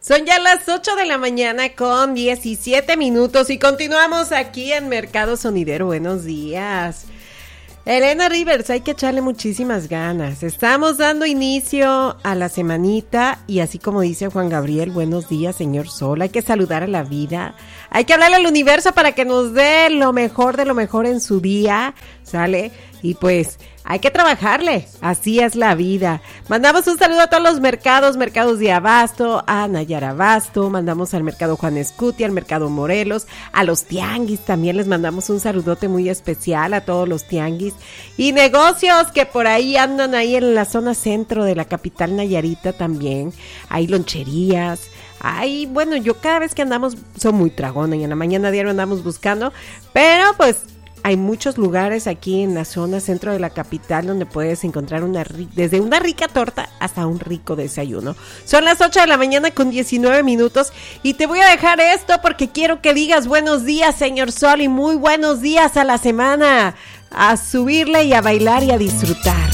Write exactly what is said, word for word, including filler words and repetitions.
Son ya las ocho de la mañana con diecisiete minutos y continuamos aquí en Mercado Sonidero. Buenos días. Elena Rivers, hay que echarle muchísimas ganas. Estamos dando inicio a la semanita y así como dice Juan Gabriel, buenos días, señor Sol. Hay que saludar a la vida. Hay que hablarle al universo para que nos dé lo mejor de lo mejor en su día, ¿sale? Y pues hay que trabajarle, así es la vida. Mandamos un saludo a todos los mercados, mercados de Abasto, a Nayara Abasto, mandamos al mercado Juan Escuti, al mercado Morelos, a los tianguis también les mandamos un saludote muy especial a todos los tianguis y negocios que por ahí andan ahí en la zona centro de la capital Nayarita también, hay loncherías. Ay, bueno, yo cada vez que andamos, soy muy tragona y en la mañana diario andamos buscando, pero pues hay muchos lugares aquí en la zona centro de la capital donde puedes encontrar una desde una rica torta hasta un rico desayuno. Son las ocho de la mañana con diecinueve minutos y te voy a dejar esto porque quiero que digas buenos días, señor Sol, y muy buenos días a la semana. A subirle y a bailar y a disfrutar.